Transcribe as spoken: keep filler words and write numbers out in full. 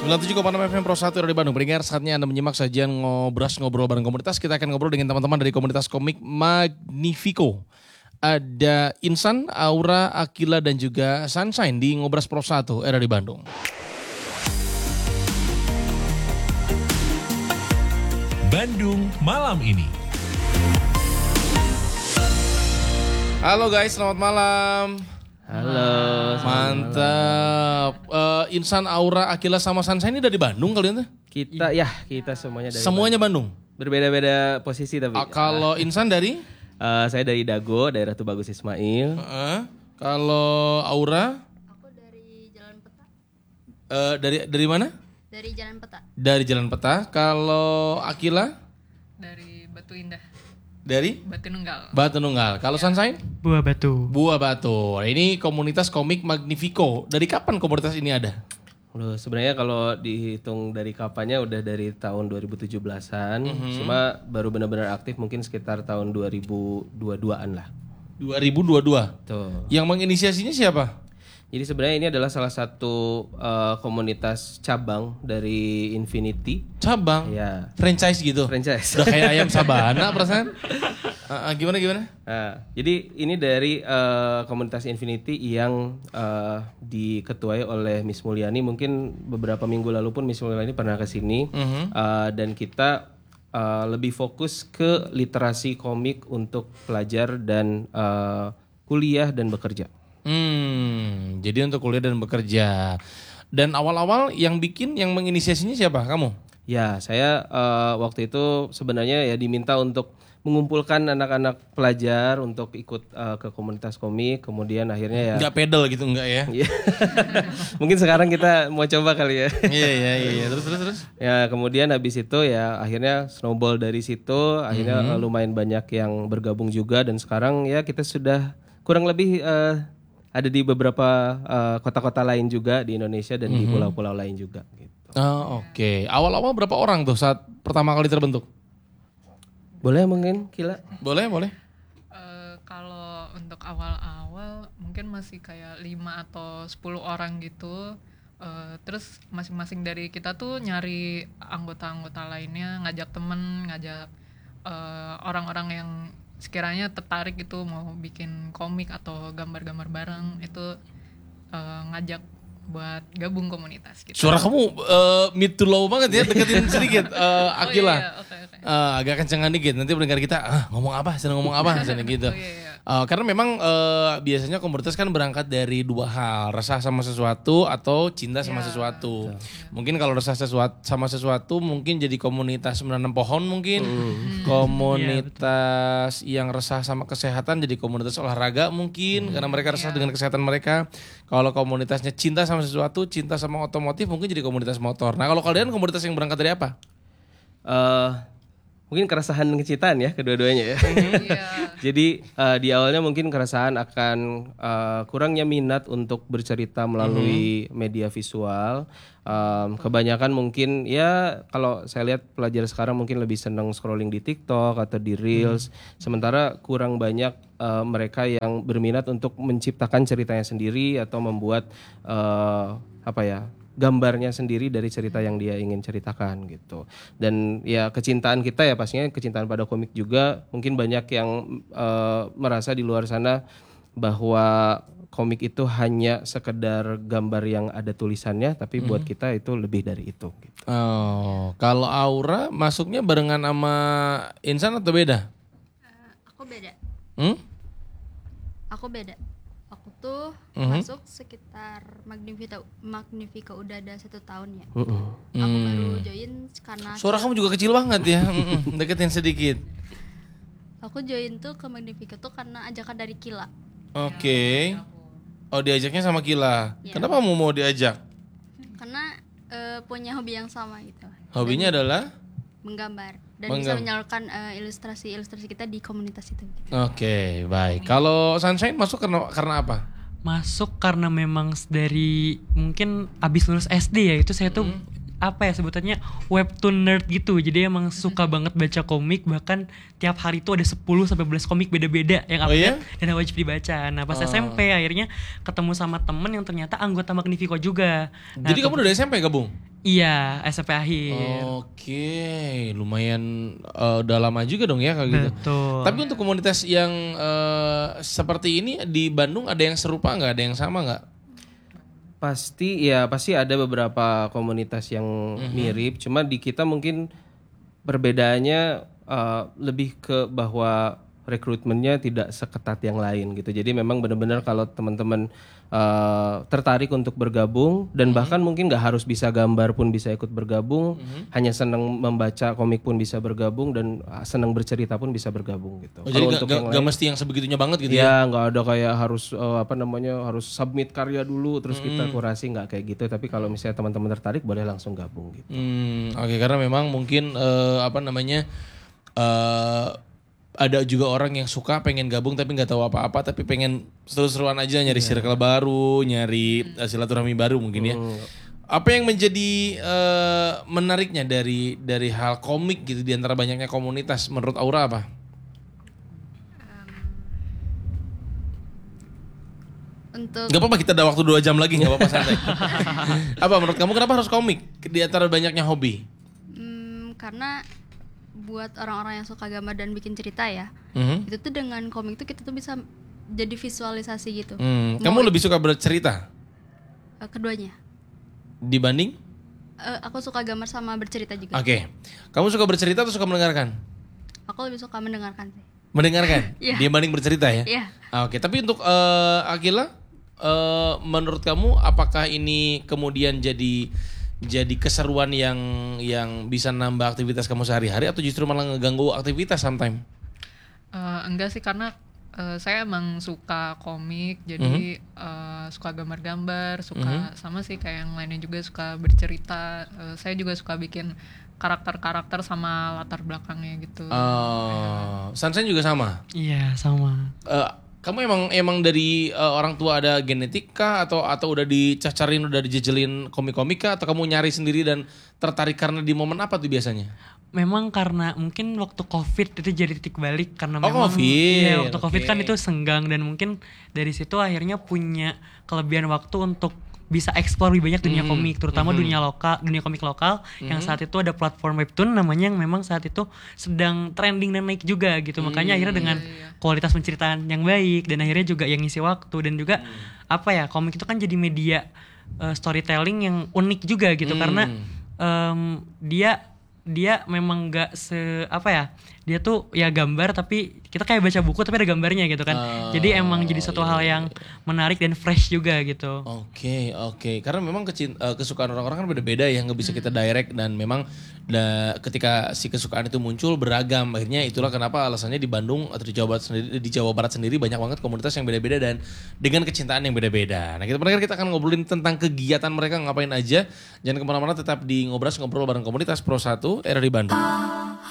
sembilan puluh tujuh koma enam F M Pro satu dari Bandung. Pendengar, saatnya Anda menyimak sajian ngobras ngobrol bareng komunitas. Kita akan ngobrol dengan teman-teman dari komunitas komik Magnifico. Ada Insan, Aura, Akila dan juga Sunshine di Ngobras Pro satu era di Bandung. Bandung malam ini. Halo guys, selamat malam. Halo. Mantap. Uh, Insan, Aura, Akila sama Sunshine ini dari Bandung kalian tuh? Kita ya, kita semuanya dari Semuanya Bandung. Bandung. Berbeda-beda posisi tapi. Uh, kalau Insan dari? Uh, saya dari Dago, daerah Tubagus Ismail. Uh, kalau Aura? Aku dari Jalan Peta. Uh, dari dari mana? Dari Jalan Peta. Dari Jalan Peta. Kalau Akila? Dari Batu Indah. Dari? Batu Nunggal. Batu Nunggal. Kalau Sunshine? Buah Batu. Buah Batu. Nah, ini komunitas komik Magnifico. Dari kapan komunitas ini ada? Loh, sebenarnya kalau dihitung dari kapannya udah dari tahun dua ribu tujuh belasan. Mhm. Cuma baru benar-benar aktif mungkin sekitar tahun dua ribu dua puluh dua-an lah. dua ribu dua puluh dua. Tuh. Yang menginisiasinya siapa? Jadi sebenarnya ini adalah salah satu uh, komunitas cabang dari Infinity. Cabang? Ya. Franchise gitu? Franchise. Udah kayak ayam sabana perasaan? Uh, uh, gimana gimana? Nah, jadi ini dari uh, komunitas Infinity yang uh, diketuai oleh Miss Mulyani. Mungkin beberapa minggu lalu pun Miss Mulyani pernah ke sini. Mhm. Uh, dan kita uh, lebih fokus ke literasi komik untuk pelajar dan uh, kuliah dan bekerja. Hmm, jadi untuk kuliah dan bekerja. Dan awal-awal yang bikin, yang menginisiasinya siapa? Kamu? Ya, saya uh, waktu itu sebenarnya ya diminta untuk mengumpulkan anak-anak pelajar untuk ikut uh, ke komunitas komik. Kemudian akhirnya ya. Enggak pedal gitu enggak ya? Iya. Mungkin sekarang kita mau coba kali ya. Iya iya iya. Terus terus terus. Ya kemudian habis itu ya akhirnya snowball dari situ. Akhirnya uh, lumayan banyak yang bergabung juga dan sekarang ya kita sudah kurang lebih uh, ada di beberapa uh, kota-kota lain juga di Indonesia dan di pulau-pulau lain juga. Gitu. Oh, oke. Okay. Awal-awal berapa orang tuh saat pertama kali terbentuk? Boleh mungkin Kila? Boleh boleh. Eh, kalau untuk awal-awal mungkin masih kayak lima atau sepuluh orang gitu. Eh, terus masing-masing dari kita tuh nyari anggota-anggota lainnya, ngajak temen, ngajak eh, orang-orang yang sekiranya tertarik gitu mau bikin komik atau gambar-gambar bareng itu uh, ngajak buat gabung komunitas gitu. Suara kamu uh, mid to low banget ya, deketin sedikit uh, Akila. Oh, iya, okay, okay. Uh, agak kencengan dikit, nanti pendengar kita ah, ngomong apa, sedang ngomong apa, sedang gitu. Oh, iya, iya. Uh, karena memang uh, biasanya komunitas kan berangkat dari dua hal, resah sama sesuatu atau cinta sama Ya, sesuatu. ya. Mungkin kalau resah sesuatu sama sesuatu mungkin jadi komunitas menanam pohon mungkin. Hmm. Komunitas yang resah sama kesehatan jadi komunitas olahraga mungkin karena mereka resah Ya. dengan kesehatan mereka. Kalau komunitasnya cinta sama sesuatu, cinta sama otomotif mungkin jadi komunitas motor. Nah, kalau kalian komunitas yang berangkat dari apa? Uh, mungkin keresahan dan kecintaan ya kedua-duanya ya. Iya. Jadi uh, di awalnya mungkin keresahan akan uh, kurangnya minat untuk bercerita melalui media visual. Um, kebanyakan mungkin ya kalau saya lihat pelajar sekarang mungkin lebih senang scrolling di TikTok atau di Reels. Sementara kurang banyak uh, mereka yang berminat untuk menciptakan ceritanya sendiri atau membuat uh, apa ya? gambarnya sendiri dari cerita yang dia ingin ceritakan gitu. Dan ya kecintaan kita ya pastinya kecintaan pada komik juga. Mungkin banyak yang uh, merasa di luar sana bahwa komik itu hanya sekedar gambar yang ada tulisannya, tapi buat kita itu lebih dari itu gitu. Oh, kalau Aura masuknya barengan sama Insan atau beda? Uh, aku beda. Hmm? Aku beda. Aku tuh Mhm. masuk sekitar Magnifico Magnifico udah ada satu tahun ya. Mm-mm. Aku Hmm. baru join karena Suara kamu juga kecil banget ya. Mm-mm, deketin sedikit. aku join tuh ke Magnifico tuh karena ajakan dari Kila. Oke. Oh, diajaknya sama Kila. Ya. Kenapa kamu mau diajak? Karena eh, punya hobi yang sama gitu. Hobinya adalah? Menggambar dan Menggam- bisa menyalurkan eh, ilustrasi-ilustrasi kita di komunitas itu gitu. Oke, baik. Kalau Sunshine masuk karena karena apa? Masuk karena memang dari mungkin abis lulus S D ya, itu saya tuh apa ya sebutannya webtoon nerd gitu. Jadi emang suka banget baca komik, bahkan tiap hari tuh ada sepuluh sampai dua belas komik beda-beda yang Oh iya? update dan wajib dibaca. Nah, pas Oh. S M P akhirnya ketemu sama temen yang ternyata anggota Magnifico juga. Nah, Jadi kamu dari S M P gabung? Iya, S M P akhir. Oke, lumayan eh, udah lama juga dong ya kayak gitu. Betul. Tapi untuk komunitas yang eh, seperti ini di Bandung ada yang serupa nggak? Ada yang sama nggak? Pasti ya pasti ada beberapa komunitas yang mirip, cuma di kita mungkin perbedaannya uh, lebih ke bahwa rekrutmennya tidak seketat yang lain gitu. Jadi memang benar-benar kalau teman-teman uh, tertarik untuk bergabung dan bahkan mungkin nggak harus bisa gambar pun bisa ikut bergabung, hanya senang membaca komik pun bisa bergabung dan uh, senang bercerita pun bisa bergabung gitu. Oh, jadi Kalau nggak untuk nggak- yang nggak lain, mesti yang sebegitunya banget gitu ya? ya nggak ada kayak harus uh, apa namanya harus submit karya dulu terus kita kurasi, nggak kayak gitu. Tapi kalau misalnya teman-teman tertarik boleh langsung gabung gitu. Hmm, oke, karena memang mungkin eh, apa namanya eh, ada juga orang yang suka pengen gabung tapi nggak tahu apa-apa, tapi pengen seru-seruan aja nyari circle baru, nyari eh, silaturahmi baru mungkin ya. Apa yang menjadi eh, menariknya dari dari hal komik gitu di antara banyaknya komunitas menurut Aura apa? Untuk Gak apa-apa, kita ada waktu dua jam lagi, gak apa-apa santai. Apa menurut kamu kenapa harus komik di antara banyaknya hobi? hmm, karena buat orang-orang yang suka gambar dan bikin cerita ya, Mhm. itu tuh dengan komik tuh kita tuh bisa jadi visualisasi gitu. Hmm, Mau kamu lebih suka bercerita eh, keduanya. dibanding? Eh, aku suka gambar sama bercerita juga. Oke, kamu suka bercerita atau suka mendengarkan? Aku lebih suka mendengarkan sih. Mendengarkan, Iya. dibanding bercerita ya? Iya. Ah, Oke, tapi untuk eh, Akila, eh, menurut kamu apakah ini kemudian jadi jadi keseruan yang yang bisa nambah aktivitas kamu sehari-hari atau justru malah ngeganggu aktivitas sometimes? Eh, enggak sih, karena eh, saya emang suka komik, jadi eh, suka gambar-gambar, suka sama sih kayak yang lainnya juga suka bercerita. Eh, saya juga suka bikin karakter-karakter sama latar belakangnya gitu. Oh, Sunshine juga sama. Iya, sama. Eh, kamu emang emang dari eh, orang tua ada genetik kah atau atau udah dicacarin udah dijejelin komik-komik kah atau kamu nyari sendiri dan tertarik karena di momen apa tuh biasanya? Memang karena mungkin waktu COVID itu jadi titik balik karena Oh, memang COVID. iya, waktu COVID Oke. kan itu senggang dan mungkin dari situ akhirnya punya kelebihan waktu untuk bisa eksplor lebih banyak dunia komik, terutama dunia lokal, dunia komik lokal yang saat itu ada platform webtoon namanya yang memang saat itu sedang trending dan naik juga gitu. Makanya akhirnya dengan kualitas penceritaan yang baik dan akhirnya juga yang ngisi waktu dan juga apa ya, komik itu kan jadi media eh, storytelling yang unik juga gitu karena em, dia dia memang nggak se apa ya, dia tuh ya gambar tapi kita kayak baca buku tapi ada gambarnya gitu kan. Jadi emang jadi satu hal yang menarik dan fresh juga gitu. Oke, oke. Karena memang kecin- eh, kesukaan orang-orang kan beda-beda ya, nggak bisa kita direct dan memang da- ketika si kesukaan itu muncul beragam. Akhirnya itulah kenapa alasannya di Bandung atau di Jawa Barat sendiri, di Jawa Barat sendiri banyak banget komunitas yang beda-beda dan dengan kecintaan yang beda-beda. Nah, kita pendengar kita akan ngobrolin tentang kegiatan mereka ngapain aja. Jangan kemana-mana, tetap di Ngobras Ngobrol bareng Komunitas Pro satu R R I Bandung.